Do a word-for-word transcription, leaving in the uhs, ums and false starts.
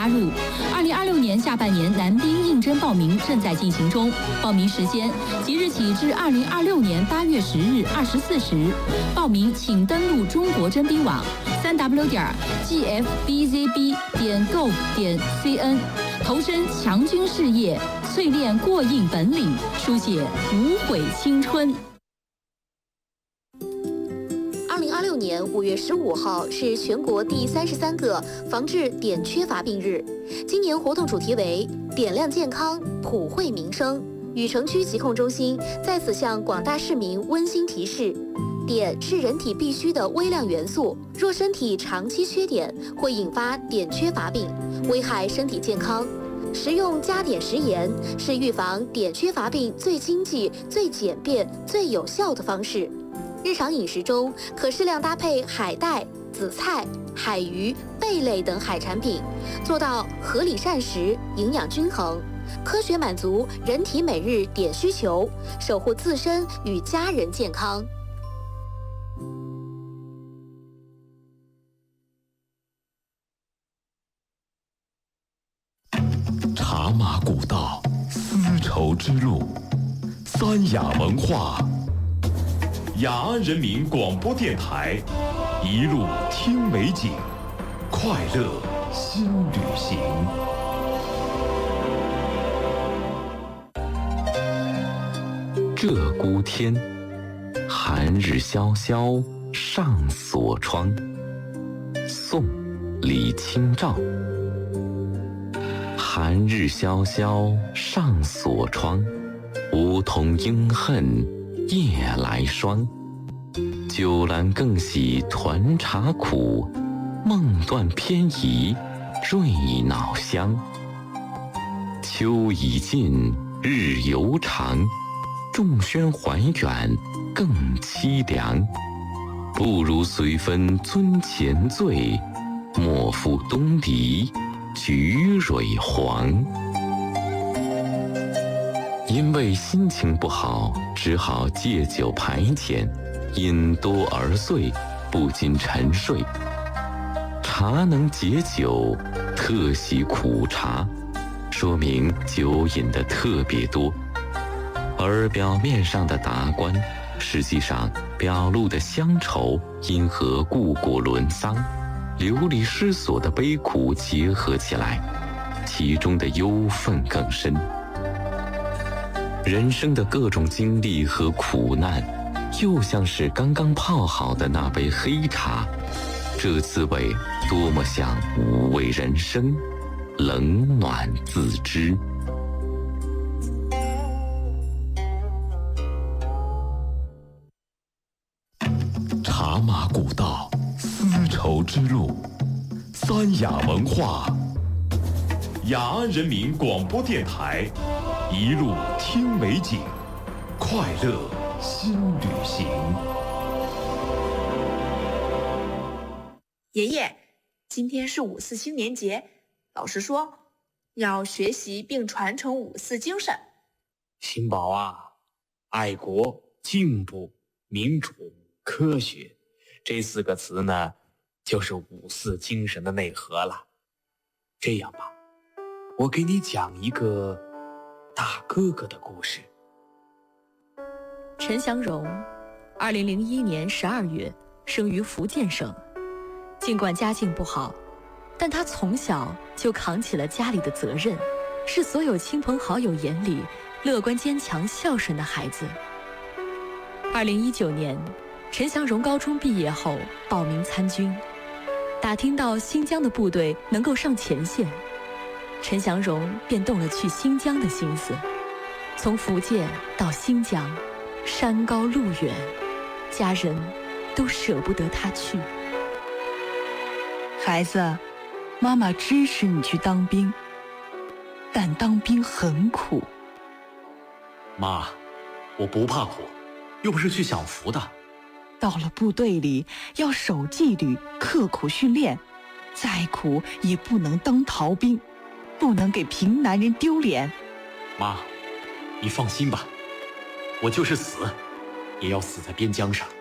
加入。二零二六年下半年男兵应征报名正在进行中，报名时间即日起至二零二六年八月十日二十四时。报名请登录中国征兵网三 w 点 g f b z b 点 gov 点 c n， 投身强军事业，淬炼过硬本领，书写无悔青春。 二零二六年五月十五号是全国第三十三个防治碘缺乏病日。今年活动主题为“碘量健康，普惠民生”。禹城区疾控中心在此向广大市民温馨提示：碘是人体必需的微量元素，若身体长期缺碘，会引发碘缺乏病，危害身体健康。食用加碘食盐是预防碘缺乏病最经济、最简便、最有效的方式。日常饮食中可适量搭配海带、紫菜、海鱼、贝类等海产品，做到合理膳食、营养均衡，科学满足人体每日碘需求，守护自身与家人健康。 茶马古道，丝绸之路，三雅文化。雅安人民广播电台，一路听美景，快乐新旅行。 鹧鸪天，寒日萧萧上锁窗。宋，李清照。寒日萧萧上锁窗，梧桐应恨夜来霜。酒阑更喜团茶苦，梦断偏移瑞脑香。秋已尽日犹长，众喧还远更凄凉。不如随分樽前醉，莫负东篱菊蕊黄。因为心情不好，只好借酒排遣，饮多而醉，不禁沉睡。茶能解酒，特喜苦茶，说明酒饮得特别多。而表面上的达观，实际上表露的乡愁因和故国沦丧、流离失所的悲苦结合起来，其中的忧愤更深。人生的各种经历和苦难，又像是刚刚泡好的那杯黑茶，这滋味多么像五味人生，冷暖自知。 茶马古道，丝绸之路，三雅文化。雅安人民广播电台，一路听美景，快乐新旅行。 爷爷，今天是五四青年节，老师说要学习并传承五四精神。 新宝啊，爱国、进步、民主、科学，这四个词呢，就是五四精神的内核了。这样吧，我给你讲一个大哥哥的故事。 陈祥荣，二零零一年十二月生于福建省。尽管家境不好，但他从小就扛起了家里的责任，是所有亲朋好友眼里乐观坚强孝顺的孩子。二零一九年，陈祥荣高中毕业后报名参军，打听到新疆的部队能够上前线，陈祥荣便动了去新疆的心思。从福建到新疆，山高路远，家人都舍不得他去。 孩子，妈妈支持你去当兵，但当兵很苦。 妈，我不怕苦，又不是去享福的。 到了部队里，要守纪律，刻苦训练，再苦也不能当逃兵，不能给平男人丢脸。 妈，你放心吧，我就是死，也要死在边疆上。